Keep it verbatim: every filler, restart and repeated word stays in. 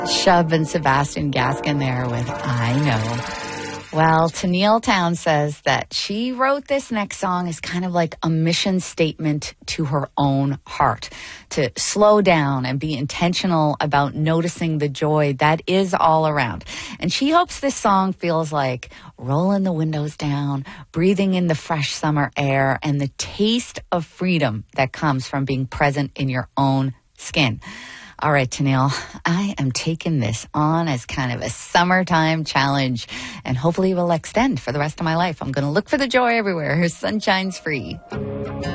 Shub and Sebastian Gaskin there with I Know. Well, Tennille Town says that she wrote this next song as kind of like a mission statement to her own heart, to slow down and be intentional about noticing the joy that is all around. And she hopes this song feels like rolling the windows down, breathing in the fresh summer air, and the taste of freedom that comes from being present in your own skin. All right, Tennille, I am taking this on as kind of a summertime challenge, and hopefully it will extend for the rest of my life. I'm going to look for the joy everywhere. Sunshine's free.